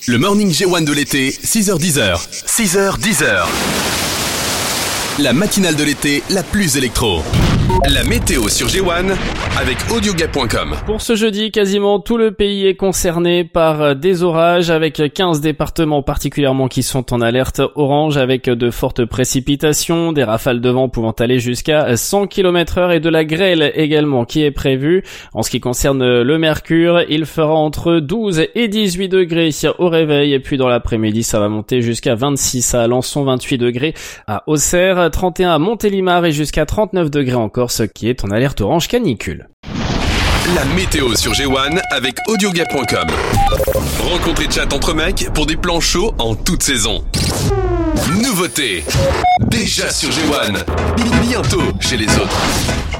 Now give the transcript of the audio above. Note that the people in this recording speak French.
Le Morning J1 de l'été, 6h-10h. 6h-10h. La matinale de l'été, la plus électro. La météo sur J1 avec audiogap.com. Pour ce jeudi, quasiment tout le pays est concerné par des orages avec 15 départements particulièrement qui sont en alerte orange avec de fortes précipitations, des rafales de vent pouvant aller jusqu'à 100 km/h et de la grêle également qui est prévue. En ce qui concerne le mercure, il fera entre 12 et 18 degrés au réveil et puis dans l'après-midi ça va monter jusqu'à 26 à Alençon, 28 degrés à Auxerre, 31 à Montélimar et jusqu'à 39 degrés en Corse qui est en alerte orange canicule. La météo sur J1 avec audiogap.com. Rencontre et chat entre mecs pour des plans chauds en toute saison. Nouveauté. Déjà sur J1. Bientôt chez les autres.